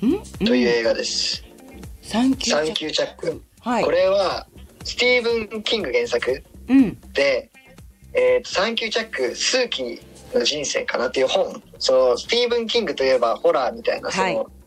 という映画です。 サンキューチャック、 はい、 これはスティーブン・キング原作で、サンキューチャック数奇の人生かなっていう本。そのスティーブン・キングといえばホラーみたいな、その